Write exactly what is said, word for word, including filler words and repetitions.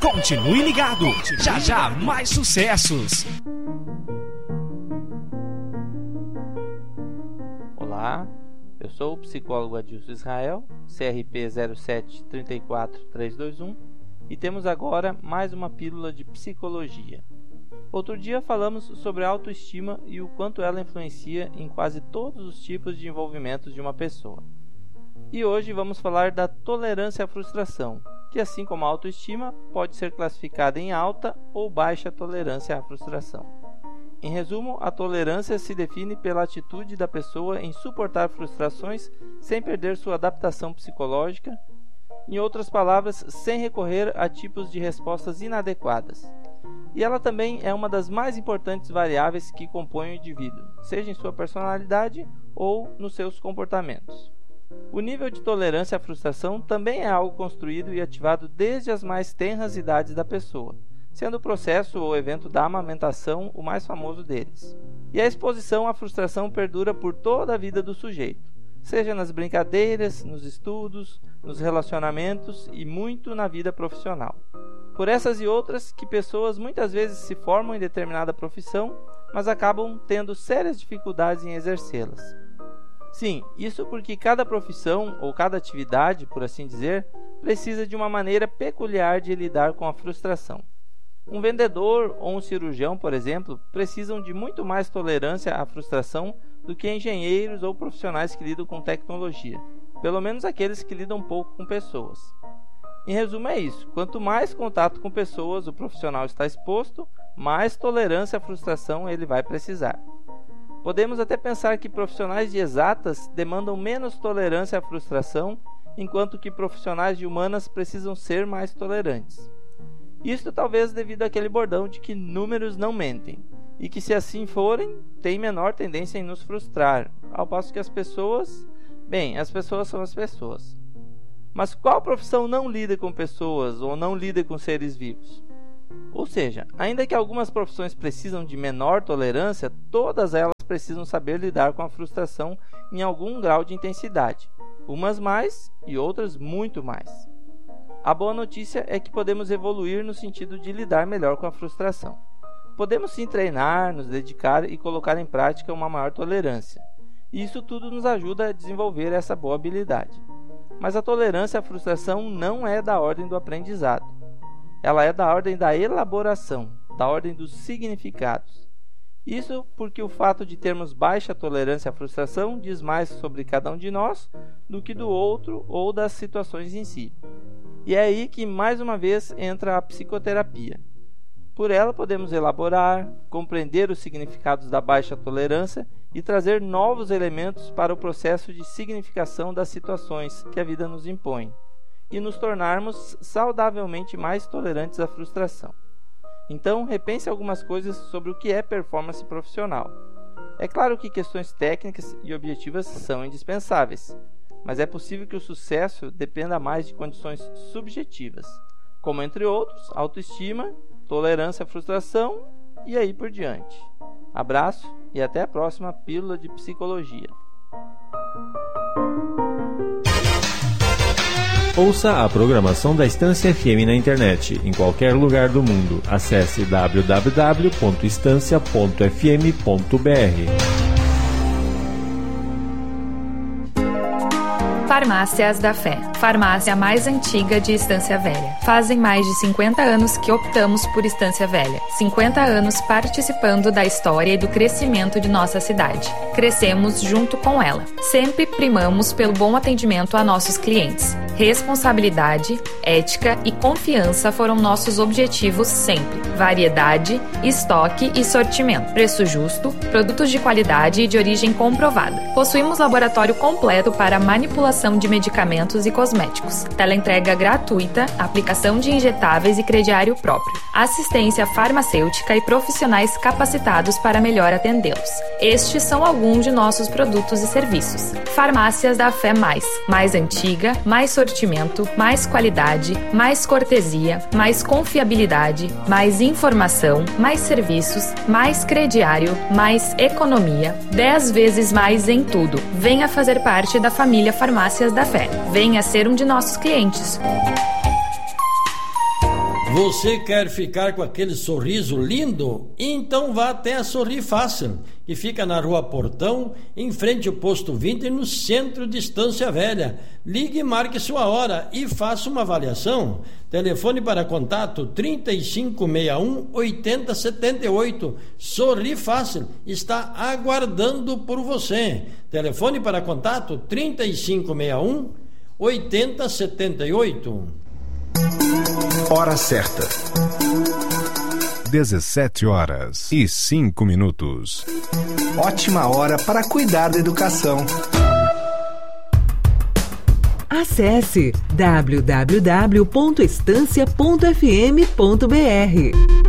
Continue ligado, já já mais sucessos. Olá, eu sou o psicólogo Adilson Israel, C R P zero sete três quatro três dois um, e temos agora mais uma pílula de psicologia. Outro dia falamos sobre a autoestima e o quanto ela influencia em quase todos os tipos de envolvimentos de uma pessoa. E hoje vamos falar da tolerância à frustração, que assim como a autoestima pode ser classificada em alta ou baixa tolerância à frustração. Em resumo, a tolerância se define pela atitude da pessoa em suportar frustrações sem perder sua adaptação psicológica, em outras palavras, sem recorrer a tipos de respostas inadequadas. E ela também é uma das mais importantes variáveis que compõem o indivíduo, seja em sua personalidade ou nos seus comportamentos. O nível de tolerância à frustração também é algo construído e ativado desde as mais tenras idades da pessoa, sendo o processo ou evento da amamentação o mais famoso deles. E a exposição à frustração perdura por toda a vida do sujeito, seja nas brincadeiras, nos estudos, nos relacionamentos e muito na vida profissional. Por essas e outras que pessoas muitas vezes se formam em determinada profissão, mas acabam tendo sérias dificuldades em exercê-las. Sim, isso porque cada profissão ou cada atividade, por assim dizer, precisa de uma maneira peculiar de lidar com a frustração. Um vendedor ou um cirurgião, por exemplo, precisam de muito mais tolerância à frustração do que engenheiros ou profissionais que lidam com tecnologia, pelo menos aqueles que lidam pouco com pessoas. Em resumo é isso, quanto mais contato com pessoas o profissional está exposto, mais tolerância à frustração ele vai precisar. Podemos até pensar que profissionais de exatas demandam menos tolerância à frustração, enquanto que profissionais de humanas precisam ser mais tolerantes. Isto talvez devido àquele bordão de que números não mentem, e que se assim forem, têm menor tendência em nos frustrar, ao passo que as pessoas, bem, as pessoas são as pessoas. Mas qual profissão não lida com pessoas ou não lida com seres vivos? Ou seja, ainda que algumas profissões precisam de menor tolerância, todas elas precisam saber lidar com a frustração em algum grau de intensidade, umas mais e outras muito mais. A boa notícia é que podemos evoluir no sentido de lidar melhor com a frustração. Podemos sim treinar, nos dedicar e colocar em prática uma maior tolerância. E isso tudo nos ajuda a desenvolver essa boa habilidade. Mas a tolerância à frustração não é da ordem do aprendizado. Ela é da ordem da elaboração, da ordem dos significados. Isso porque o fato de termos baixa tolerância à frustração diz mais sobre cada um de nós do que do outro ou das situações em si. E é aí que, mais uma vez, entra a psicoterapia. Por ela podemos elaborar, compreender os significados da baixa tolerância e trazer novos elementos para o processo de significação das situações que a vida nos impõe, e nos tornarmos saudavelmente mais tolerantes à frustração. Então, repense algumas coisas sobre o que é performance profissional. É claro que questões técnicas e objetivas são indispensáveis, mas é possível que o sucesso dependa mais de condições subjetivas, como, entre outros, autoestima, tolerância à frustração e aí por diante. Abraço e até a próxima Pílula de Psicologia. Ouça a programação da Estância F M na internet, em qualquer lugar do mundo. Acesse w w w ponto estância ponto f m ponto b r. Farmácias da Fé, farmácia mais antiga de Estância Velha. Fazem mais de cinquenta anos que optamos por Estância Velha. cinquenta anos participando da história e do crescimento de nossa cidade. Crescemos junto com ela. Sempre primamos pelo bom atendimento a nossos clientes. Responsabilidade, ética e confiança foram nossos objetivos sempre. Variedade, estoque e sortimento. Preço justo, produtos de qualidade e de origem comprovada. Possuímos laboratório completo para manipulação de medicamentos e cosméticos. Teleentrega gratuita, aplicação de injetáveis e crediário próprio. Assistência farmacêutica e profissionais capacitados para melhor atendê-los. Estes são alguns de nossos produtos e serviços. Farmácias da Fé Mais. Mais antiga, mais sortimento, mais qualidade, mais cortesia, mais confiabilidade, mais informação, mais serviços, mais crediário, mais economia. Dez vezes mais em tudo. Venha fazer parte da família Farmácias da Fé. Venha ser um de nossos clientes. Você quer ficar com aquele sorriso lindo? Então vá até a Sorri Fácil, que fica na Rua Portão, em frente ao Posto vinte, no centro de Estância Velha. Ligue e marque sua hora e faça uma avaliação. Telefone para contato trinta e cinco sessenta e um, oitenta setenta e oito. Sorri Fácil está aguardando por você. Telefone para contato trinta e cinco sessenta e um, oitenta setenta e oito. Hora certa. dezessete horas e cinco minutos. Ótima hora para cuidar da educação. Acesse w w w ponto estância ponto f m ponto b r.